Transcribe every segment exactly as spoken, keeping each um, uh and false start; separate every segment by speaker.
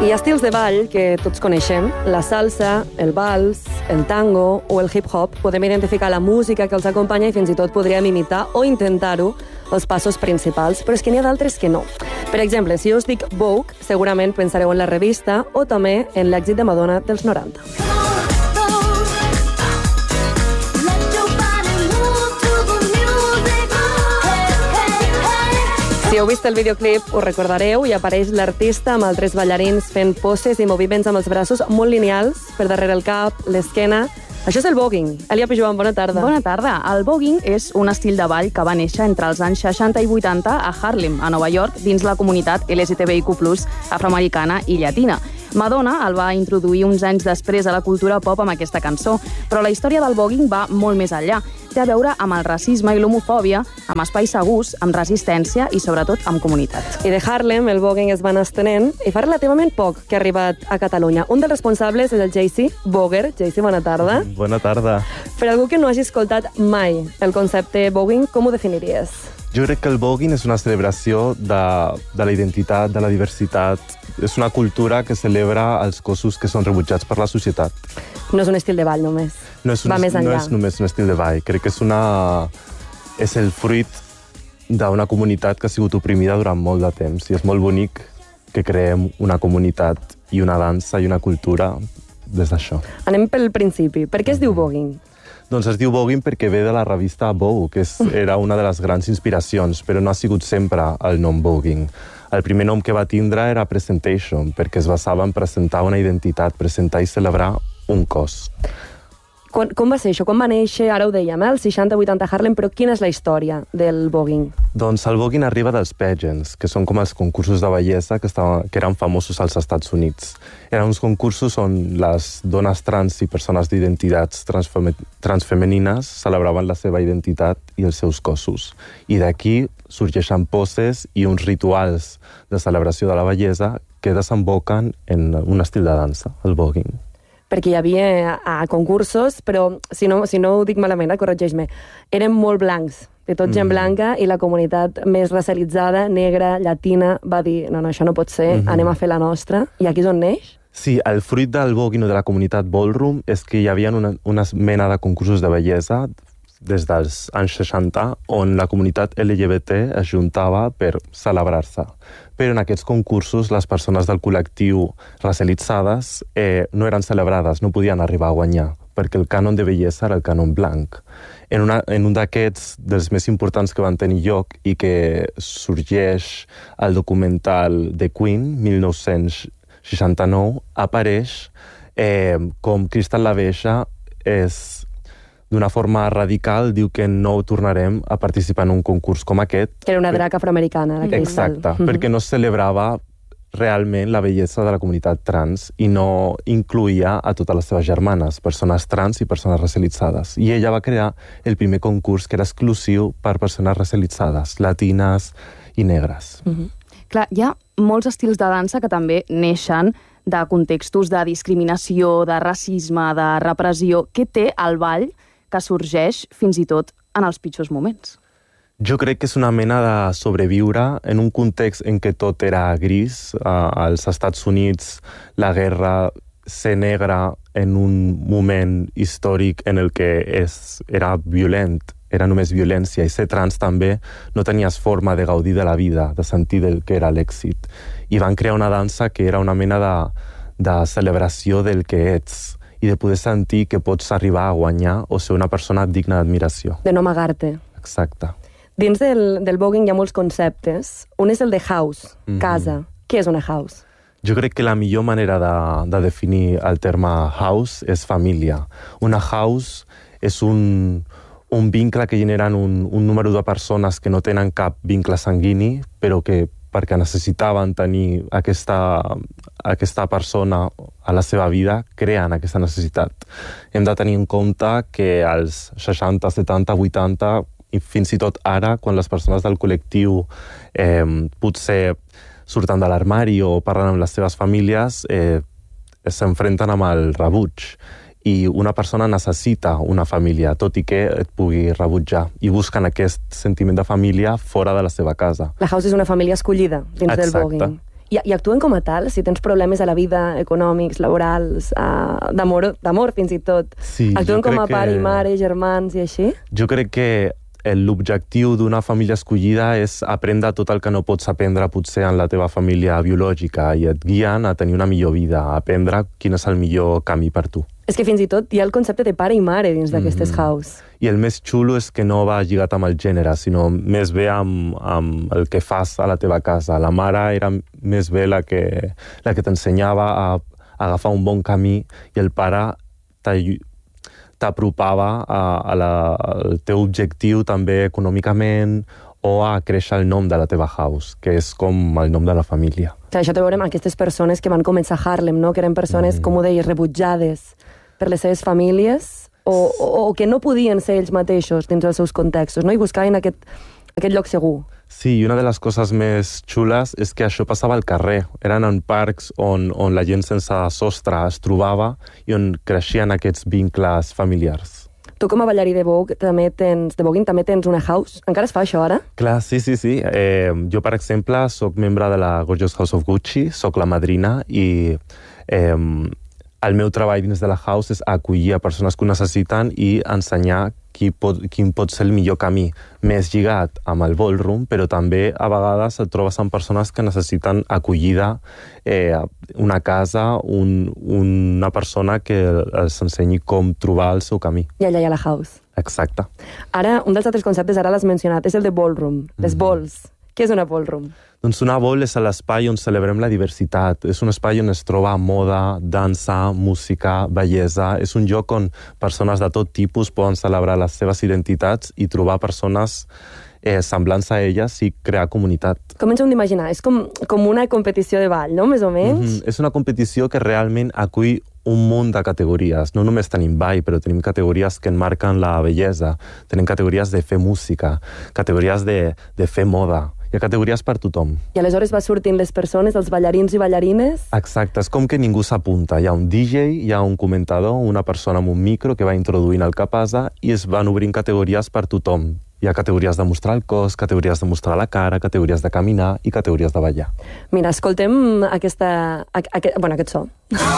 Speaker 1: Hi ha estils de ball que tots coneixem, la salsa, el vals, el tango o el hip-hop. Podem identificar la música que els acompanya i fins i tot podríem imitar o intentar-ho els passos principals, però és que n'hi ha d'altres que no. Per exemple, si us dic Vogue, segurament pensareu en la revista o també en l'èxit de Madonna dels noranta. Si heu vist el videoclip, us recordareu, i apareix l'artista amb altres ballarins fent poses i moviments amb els braços molt lineals per darrere el cap, l'esquena. Això és el voguing. Elia Pijuan, bona tarda.
Speaker 2: Bona tarda. El voguing és un estil de ball que va néixer entre els anys seixanta i vuitanta a Harlem, a Nova York, dins la comunitat L G T B I Q plus, afroamericana i llatina. Madonna el va introduir uns anys després a la cultura pop amb aquesta cançó, però la història del voguing va molt més enllà. Té a veure amb el racisme i l'homofòbia, amb espais segurs, amb resistència i, sobretot, amb comunitat.
Speaker 1: I de Harlem, el voguing es va anar estenent i fa relativament poc que ha arribat a Catalunya. Un dels responsables és el J C Boger. J C, bona tarda.
Speaker 3: Bona tarda.
Speaker 1: Per algú que no hagi escoltat mai el concepte voguing, com ho definiries?
Speaker 3: Jo crec que el voguing és una celebració de, de la identitat, de la diversitat. És una cultura que celebra els cossos que són rebutjats per la societat.
Speaker 1: No és un estil de ball, només.
Speaker 3: No és un,
Speaker 1: Va més enllà.
Speaker 3: No és només un estil de ball. Crec que és, una, és el fruit d'una comunitat que ha sigut oprimida durant molt de temps. I és molt bonic que creem una comunitat i una dansa i una cultura des d'això.
Speaker 1: Anem pel principi. Per què es diu voguing?
Speaker 3: Doncs es diu voguing perquè ve de la revista Vogue, que és, era una de les grans inspiracions, però no ha sigut sempre el nom voguing. El primer nom que va tindre era presentation, perquè es basava en presentar una identitat, presentar i celebrar un cos.
Speaker 1: Com, com va ser això? Com va néixer? Ara ho dèiem, eh? El seixanta vuitanta Harlem, però quina és la història del voguing?
Speaker 3: Doncs el voguing arriba dels pageants, que són com els concursos de bellesa que, estaven, que eren famosos als Estats Units. Eren uns concursos on les dones trans i persones d'identitats transfem transfemenines celebraven la seva identitat i els seus cossos. I d'aquí sorgeixen poses i uns rituals de celebració de la bellesa que desemboquen en un estil de dansa, el voguing.
Speaker 1: Perquè hi havia a, a concursos, però si no, si no ho dic malament, eh, corregeix-me, eren molt blancs, de tot gent mm. blanca, i la comunitat més racialitzada, negra, llatina, va dir, no, no, això no pot ser, mm -hmm. anem a fer la nostra. I aquí és on neix?
Speaker 3: Sí, el fruit del voguing o de la comunitat ballroom és que hi havia una, una mena de concursos de bellesa des dels anys seixanta, on la comunitat L G B T es juntava per celebrar-se. Però en aquests concursos les persones del col·lectiu racialitzades eh, no eren celebrades, no podien arribar a guanyar, perquè el cànon de bellesa era el cànon blanc. En, una, en un d'aquests, dels més importants que van tenir lloc i que sorgeix al documental The Queen, mil nou-cents seixanta-nou, apareix eh, com Crystal Laveja és d'una forma radical, diu que no tornarem a participar en un concurs com aquest.
Speaker 1: Que era una drac afroamericana, la Crystal.
Speaker 3: Exacte, mm-hmm. perquè no celebrava realment la bellesa de la comunitat trans i no incluïa a totes les seves germanes, persones trans i persones racialitzades. I ella va crear el primer concurs que era exclusiu per persones racialitzades, latines i negres.
Speaker 2: Mm-hmm. Clar, hi ha molts estils de dansa que també neixen de contextos de discriminació, de racisme, de repressió. Què té el ball que sorgeix fins i tot en els pitjors moments?
Speaker 3: Jo crec que és una mena de sobreviure en un context en què tot era gris. Als Estats Units, la guerra, ser negre en un moment històric en el que és, era violent, era només violència, i ser trans també no tenies forma de gaudir de la vida, de sentir del que era l'èxit. I van crear una dansa que era una mena de, de celebració del que ets, i de poder sentir que pots arribar a guanyar o ser una persona digna d'admiració.
Speaker 1: De no amagar-te.
Speaker 3: Exacte.
Speaker 1: Dins del, del voguing hi ha molts conceptes. Un és el de house, mm-hmm. casa. Què és una house?
Speaker 3: Jo crec que la millor manera de, de definir el terme house és família. Una house és un, un vincle que generen un, un número de persones que no tenen cap vincle sanguini, però que perquè necessitaven tenir aquesta, aquesta persona a la seva vida, creen aquesta necessitat. Hem de tenir en compte que als seixanta, setanta, vuitanta, i fins i tot ara, quan les persones del col·lectiu eh, potser surten de l'armari o parlen amb les seves famílies, eh, s'enfrenten amb el rebuig. I una persona necessita una família, tot i que et pugui rebutjar. I busquen aquest sentiment de família fora de la seva casa.
Speaker 1: La house és una família escollida dins
Speaker 3: Exacte.
Speaker 1: del voguing. I, I actuen com a tal? Si tens problemes a la vida, econòmics, laborals, uh, d'amor, d'amor fins i tot.
Speaker 3: Sí,
Speaker 1: actuen com a
Speaker 3: que...
Speaker 1: pare i mare, germans i així?
Speaker 3: Jo crec que l'objectiu d'una família escollida és aprendre tot el que no pots aprendre potser en la teva família biològica i et guien a tenir una millor vida, a aprendre quin és el millor camí per tu.
Speaker 1: És que fins i tot hi ha el concepte de pare i mare dins d'aquestes
Speaker 3: mm-hmm.
Speaker 1: house.
Speaker 3: I el més xulo és que no va lligat amb el gènere, sinó més bé amb, amb el que fas a la teva casa. La mare era més bé la que, la que t'ensenyava a, a agafar un bon camí i el pare t'apropava a, a la, al teu objectiu també econòmicament o a créixer el nom de la teva house, que és com el nom de la família.
Speaker 1: Clar, això té a veure amb aquestes persones que van començar a Harlem, no? Que eren persones, mm. com ho deies, rebutjades per les seves famílies o, o, o que no podien ser ells mateixos dins els seus contextos, no? I buscaven aquest, aquest lloc segur.
Speaker 3: Sí, i una de les coses més xules és que això passava al carrer. Eren en parcs on, on la gent sense sostre es trobava i on creixien aquests vincles familiars.
Speaker 1: Tu com a ballarí de Vogue també tens, de Voguing també tens una house. Encara es fa això ara?
Speaker 3: Clar, sí, sí, sí. Eh, jo, per exemple, sóc membre de la Gorgeous House of Gucci, sóc la madrina i eh, el meu treball dins de la house és acollir a persones que ho necessiten i ensenyar qui pot, quin pot ser el millor camí, més lligat amb el ballroom, però també a vegades et trobes amb persones que necessiten acollida, eh, una casa, un, una persona que els ensenyi com trobar el seu camí.
Speaker 1: I allà hi ha la house.
Speaker 3: Exacte.
Speaker 1: Ara, un dels altres conceptes, ara l'has mencionat, és el de ballroom, les
Speaker 3: mm-hmm.
Speaker 1: balls. Què és una ballroom?
Speaker 3: Doncs una ball és l'espai on celebrem la diversitat. És un espai on es troba moda, dansa, música, bellesa. És un lloc on persones de tot tipus poden celebrar les seves identitats i trobar persones eh, semblants a elles i crear comunitat.
Speaker 1: Com ens hem d'imaginar? És com, com una competició de ball, no? Més o menys?
Speaker 3: Mm-hmm. És una competició que realment acull un munt de categories. No només tenim ball, però tenim categories que enmarquen la bellesa. Tenim categories de fer música, categories de, de fer moda. Hi ha categories per tothom.
Speaker 1: I aleshores va sortint les persones, els ballarins i ballarines?
Speaker 3: Exacte, és com que ningú s'apunta. Hi ha un D J, hi ha un comentador, una persona amb un micro que va introduint el que passa i es van obrint categories per tothom. Hi ha categories de mostrar el cos, categories de mostrar la cara, categories de caminar i categories de ballar.
Speaker 1: Mira, escoltem aquesta, aquest, bueno, aquest so.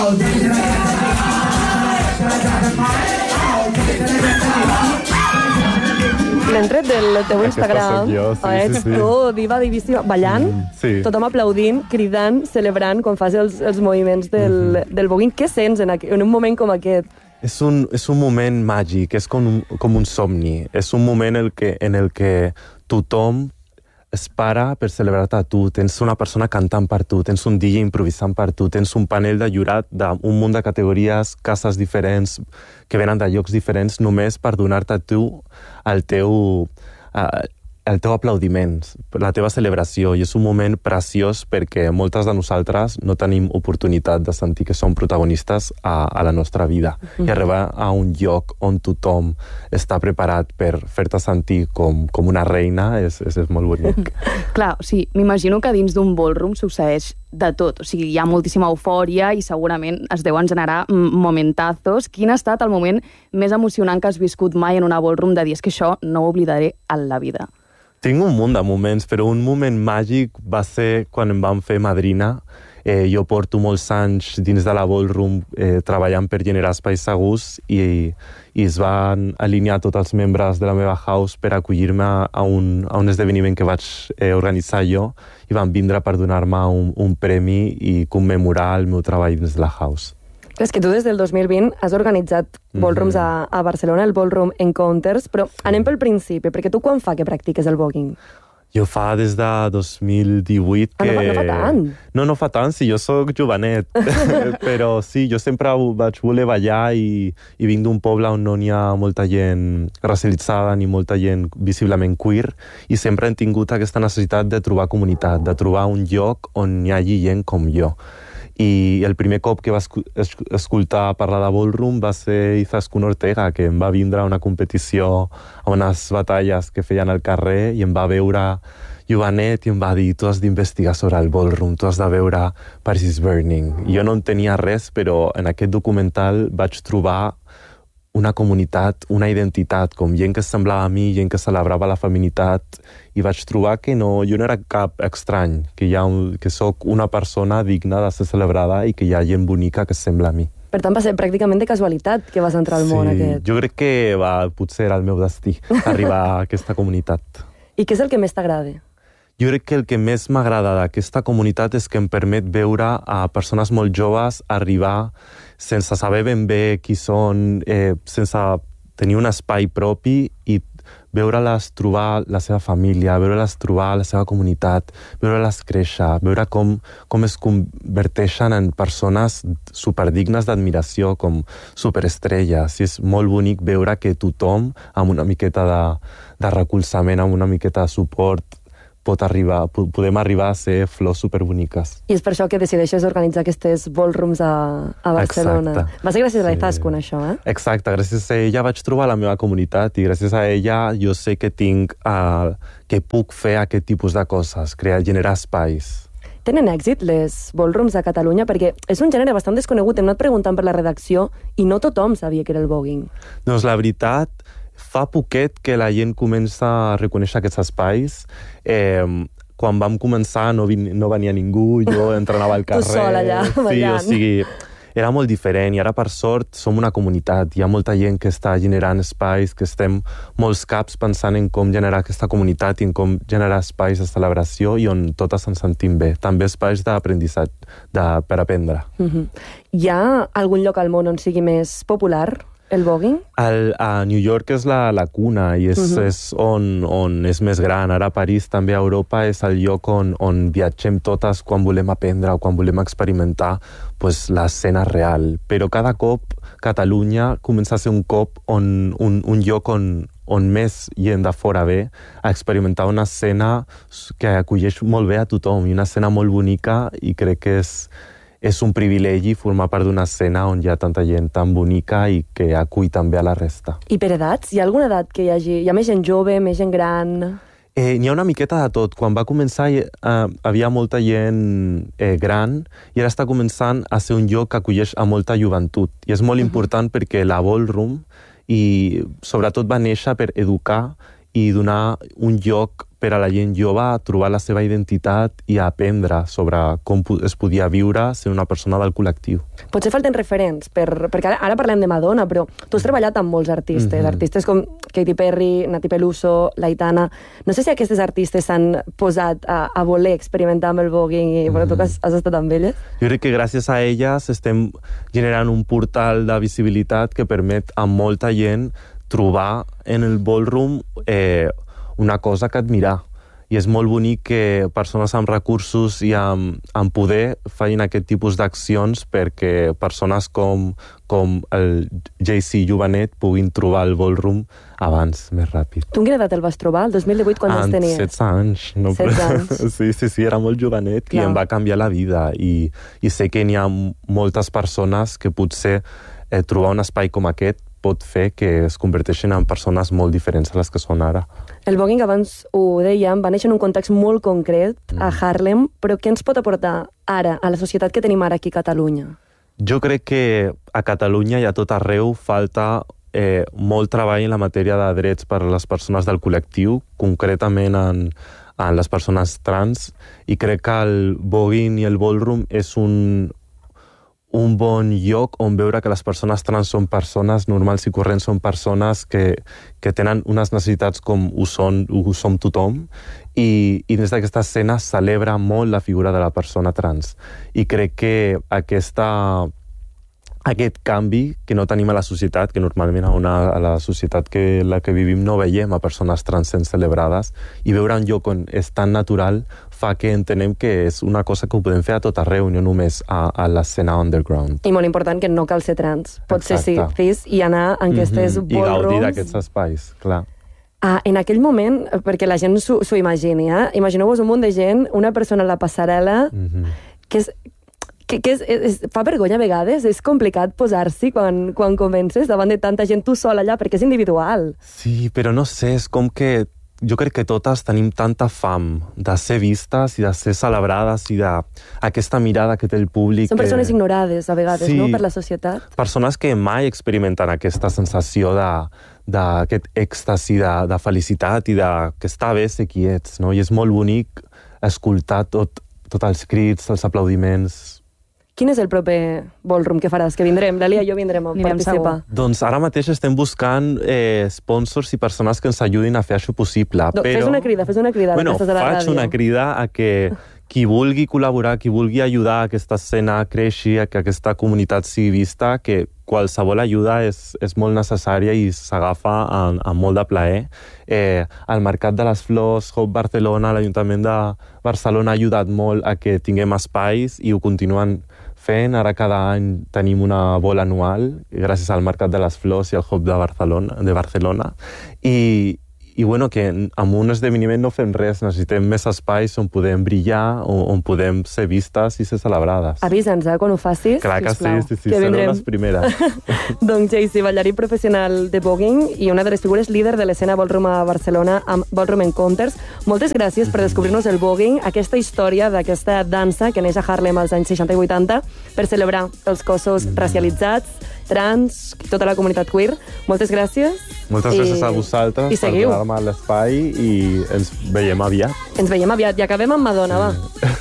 Speaker 1: L'hem tret del teu Instagram.
Speaker 3: Jo, sí,
Speaker 1: ets
Speaker 3: sí, sí.
Speaker 1: tu, diva divíssima, ballant,
Speaker 3: mm, sí.
Speaker 1: tothom aplaudint, cridant, celebrant quan fas els, els moviments del, mm-hmm. del voguing. Què sents en, en un moment com aquest?
Speaker 3: És un, és un moment màgic, és com un, com un somni. És un moment en el que, en el que tothom es para per celebrar-te a tu. Tens una persona cantant per tu, tens un D J improvisant per tu, tens un panel de jurat d'un munt de categories, cases diferents, que venen de llocs diferents, només per donar-te a tu el teu, uh, el teu aplaudiment, la teva celebració. I és un moment preciós perquè moltes de nosaltres no tenim oportunitat de sentir que som protagonistes a, a la nostra vida. Mm-hmm. I arribar a un lloc on tothom està preparat per fer-te sentir com, com una reina és, és, és molt bonic.
Speaker 2: Clar, o sigui, m'imagino que dins d'un ballroom succeeix de tot. O sigui, hi ha moltíssima eufòria i segurament es deuen generar momentazos. Quin ha estat el moment més emocionant que has viscut mai en una ballroom de dir és que això no ho oblidaré en la vida?
Speaker 3: Tinc un munt de moments, però un moment màgic va ser quan em van fer madrina. Eh, jo porto molts anys dins de la ballroom eh, treballant per generar espais segurs i, i es van alinear tots els membres de la meva house per acollir-me a un, a un esdeveniment que vaig eh, organitzar jo i van vindre per donar-me un, un premi i commemorar el meu treball dins de la house.
Speaker 1: És que tu des del dos mil vint has organitzat ballrooms mm-hmm. a, a Barcelona, el Ballroom Encounters, però sí. Anem pel principi, perquè tu quan fa que practiques el voguing?
Speaker 3: Jo fa des de dos mil divuit que...
Speaker 1: Ah, no, no fa tant?
Speaker 3: No, no fa tant, sí, jo sóc jovenet. Però sí, jo sempre vaig voler ballar i, i vinc d'un poble on no n'hi ha molta gent racialitzada ni molta gent visiblement queer i sempre he tingut aquesta necessitat de trobar comunitat, de trobar un lloc on hi hagi gent com jo. I el primer cop que va escoltar parlar de ballroom va ser Izaskun Ortega, que em va vindre a una competició, a unes batalles que feien al carrer i em va veure jovenet i em va dir tu has d'investigar sobre el ballroom, tu has de veure Paris is Burning. I jo no en tenia res, però en aquest documental vaig trobar una comunitat, una identitat, com gent que semblava a mi, gent que celebrava la feminitat, i vaig trobar que no, jo no era cap estrany, que, hi ha un, que sóc una persona digna de ser celebrada i que hi ha gent bonica que sembla a mi.
Speaker 1: Per tant, va ser pràcticament de casualitat que vas entrar al
Speaker 3: sí,
Speaker 1: món aquest.
Speaker 3: Jo crec que va, potser era el meu destí, arribar a aquesta comunitat.
Speaker 1: I què és el que més t'agrada?
Speaker 3: Jo crec que el que més m'agrada d'aquesta comunitat és que em permet veure a persones molt joves arribar sense saber ben bé qui són, eh, sense tenir un espai propi i veure-les trobar la seva família, veure-les trobar la seva comunitat, veure-les créixer, veure com, com es converteixen en persones superdignes d'admiració, com superestrelles. I és molt bonic veure que tothom, amb una miqueta de, de recolzament, amb una miqueta de suport, pot arribar, podem arribar a ser flors superboniques.
Speaker 1: I és per això que decideixes organitzar aquestes ballrooms a, a Barcelona.
Speaker 3: Exacte.
Speaker 1: Va ser gràcies a
Speaker 3: sí.
Speaker 1: Izaskun, això, eh?
Speaker 3: Exacte, gràcies a ella vaig trobar la meva comunitat i gràcies a ella jo sé que tinc, uh, que puc fer aquest tipus de coses, crear, generar espais.
Speaker 1: Tenen èxit les ballrooms a Catalunya? Perquè és un gènere bastant desconegut. Hem anat preguntant per la redacció i no tothom sabia que era el voguing.
Speaker 3: Doncs la veritat, fa poquet que la gent comença a reconèixer aquests espais. Eh, quan vam començar no, vin, no venia ningú, jo entrenava al carrer.
Speaker 1: Tu sol allà, ballant.
Speaker 3: Sí, o sigui, era molt diferent i ara, per sort, som una comunitat. Hi ha molta gent que està generant espais, que estem molts caps pensant en com generar aquesta comunitat i en com generar espais de celebració i on totes ens sentim bé. També espais d'aprenditzatge, de, per aprendre.
Speaker 1: Uh-huh. Hi ha algun lloc al món on sigui més popular el voguing?
Speaker 3: El, a New York és la, la cuna i és, uh-huh. és on, on és més gran. Ara a París, també a Europa, és el lloc on, on viatgem totes quan volem aprendre o quan volem experimentar pues, l'escena real. Però cada cop Catalunya comença a ser un cop on, un, un lloc on, on més gent de fora ve a experimentar una escena que acolleix molt bé a tothom i una escena molt bonica i crec que és és un privilegi formar part d'una escena on hi ha tanta gent tan bonica i que acull també a la resta.
Speaker 1: I per edats? Hi ha alguna edat que hi hagi? Hi ha més gent jove, més gent gran?
Speaker 3: Eh, n'hi ha una miqueta de tot. Quan va començar eh, havia molta gent eh, gran i ara està començant a ser un lloc que acolleix a molta joventut. I és molt uh-huh. important perquè la ballroom i sobretot va néixer per educar i donar un lloc per a la gent jove a trobar la seva identitat i a aprendre sobre com es podia viure sent una persona del col·lectiu.
Speaker 1: Potser falten referents, per, perquè ara, ara parlem de Madonna, però tu has treballat amb molts artistes, mm-hmm. artistes com Katy Perry, Nati Peluso, l'Aitana. No sé si aquestes artistes s'han posat a, a voler experimentar amb el voguing i mm-hmm. bueno, tu has, has estat amb elles.
Speaker 3: Jo crec que gràcies a elles estem generant un portal de visibilitat que permet a molta gent trobar en el ballroom eh, una cosa que admirar. I és molt bonic que persones amb recursos i amb, amb poder facin aquest tipus d'accions perquè persones com, com el J C Jovenet puguin trobar el ballroom abans, més ràpid.
Speaker 1: Tu en quina edat el vas trobar? El dos mil divuit, quan els tenies?
Speaker 3: setze anys. No?
Speaker 1: setze anys.
Speaker 3: Sí, sí, sí, era molt jovenet Clar. I em va canviar la vida. I, i sé que n'hi ha moltes persones que potser eh, trobar un espai com aquest pot fer que es converteixin en persones molt diferents a les que són ara.
Speaker 1: El voguing, abans ho dèiem, va néixer en un context molt concret mm. a Harlem, però què ens pot aportar ara, a la societat que tenim ara aquí a Catalunya?
Speaker 3: Jo crec que a Catalunya i a tot arreu falta eh, molt treball en la matèria de drets per a les persones del col·lectiu, concretament en, en les persones trans, i crec que el voguing i el ballroom és un un bon lloc on veure que les persones trans són persones normals i corrents, són persones que, que tenen unes necessitats com ho, són, ho som tothom, i, i des d'aquesta escena celebra molt la figura de la persona trans. I crec que aquesta, aquest canvi que no tenim a la societat, que normalment a, una, a la societat que la que vivim no veiem a persones trans sent celebrades, i veure un lloc on és tan natural fa que entenem que és una cosa que ho podem fer a tot arreu, no només a, a l'escena underground.
Speaker 1: I molt important que no cal ser trans. Pot
Speaker 3: Exacte.
Speaker 1: ser sí, cis i anar en aquestes mm-hmm. ballrooms.
Speaker 3: I gaudir d'aquests espais, clar.
Speaker 1: Ah, en aquell moment, perquè la gent s'ho imagini, eh? Imagineu-vos un munt de gent, una persona a la passarel·la, mm-hmm. que és... Que, que és, és, fa vergonya a vegades, és complicat posar-s'hi quan, quan comences davant de tanta gent tu sol allà, perquè és individual.
Speaker 3: Sí, però no sé, és com que jo crec que totes tenim tanta fam de ser vistes i de ser celebrades i d'aquesta mirada que té el públic.
Speaker 1: Són persones
Speaker 3: que...
Speaker 1: ignorades, a vegades,
Speaker 3: sí,
Speaker 1: no?, per la societat.
Speaker 3: Persones que mai experimenten aquesta sensació d'aquest èxtasi de, de felicitat i de que està bé ser qui ets, no? I és molt bonic escoltar tot, tot els crits, els aplaudiments.
Speaker 1: Quin és el proper ballroom que faràs? Que vindrem, l'Elia i jo vindrem a
Speaker 2: Anirem
Speaker 1: participar.
Speaker 2: segur.
Speaker 3: Doncs ara mateix estem buscant eh, sponsors i persones que ens ajudin a fer això possible.
Speaker 1: No,
Speaker 3: però...
Speaker 1: Fes una crida, fes una crida.
Speaker 3: Bueno,
Speaker 1: de la
Speaker 3: faig
Speaker 1: ràdio.
Speaker 3: una crida a que qui vulgui col·laborar, qui vulgui ajudar a aquesta escena creixi, a que aquesta comunitat sigui vista, que qualsevol ajuda és, és molt necessària i s'agafa amb, amb molt de plaer. Eh, el Mercat de les Flors, Hope Barcelona, l'Ajuntament de Barcelona ha ajudat molt a que tinguem espais i ho continuen fent. Ara cada any tenim una bola anual gràcies al Mercat de les Flors i al Hope de Barcelona, de Barcelona. I, i bueno, que amb un esdeveniment no fem res, necessitem més espais on podem brillar, on, on podem ser vistes i ser celebrades.
Speaker 1: Avisa'ns, eh, quan ho facis.
Speaker 3: Clar que
Speaker 1: sisplau,
Speaker 3: sí, sí, sí,
Speaker 1: que
Speaker 3: sereu
Speaker 1: vindrem.
Speaker 3: les primeres.
Speaker 1: Doncs Jaycee, ballarí professional de voguing i una de les figures líder de l'escena ballroom a Barcelona amb Ballroom Encounters. Moltes gràcies per descobrir-nos el voguing, aquesta història d'aquesta dansa que neix a Harlem als anys seixanta i vuitanta per celebrar els cossos racialitzats, trans, tota la comunitat queer. Moltes gràcies.
Speaker 3: Moltes
Speaker 1: I...
Speaker 3: gràcies a vosaltres
Speaker 1: I
Speaker 3: per
Speaker 1: seguiu.
Speaker 3: donar-me l'espai i ens veiem aviat.
Speaker 1: Ens veiem aviat i acabem amb Madonna, va.